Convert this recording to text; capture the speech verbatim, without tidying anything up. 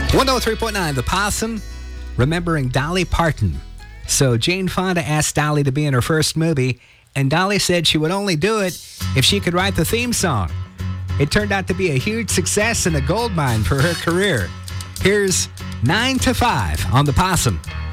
one oh three point nine, The Possum, remembering Dolly Parton. So Jane Fonda asked Dolly to be in her first movie, and Dolly said she would only do it if she could write the theme song. It turned out to be a huge success and a goldmine for her career. Here's nine to five on The Possum.